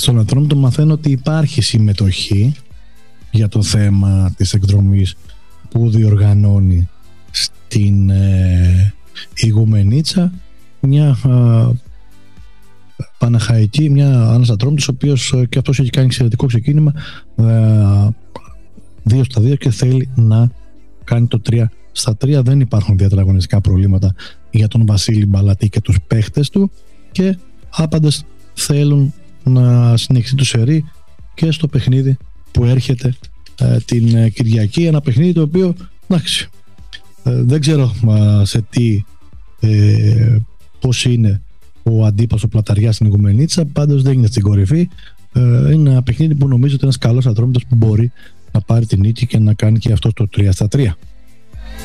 Στον Ατρόμητο μαθαίνω ότι υπάρχει συμμετοχή για το θέμα της εκδρομής που διοργανώνει στην Ιγουμενίτσα μια Παναχαϊκή, ένας Ατρόμητος ο οποίος και αυτός έχει κάνει εξαιρετικό ξεκίνημα 2-2 και θέλει να κάνει το 3-3. Δεν υπάρχουν ιδιαίτερα αγωνιστικά προβλήματα για τον Βασίλη Μπαλατή και τους παίχτες του και άπαντες θέλουν να συνεχίσει το σερί και στο παιχνίδι που έρχεται την Κυριακή, ένα παιχνίδι το οποίο εντάξει, δεν ξέρω σε τι πώς είναι ο αντίπαλος ο Πλαταριάς στην Ιγουμενίτσα, πάντως δεν είναι στην κορυφή. Είναι ένα παιχνίδι που νομίζω ότι είναι ένας καλός Ατρόμητος που μπορεί να πάρει την νίκη και να κάνει και αυτό το 3-3.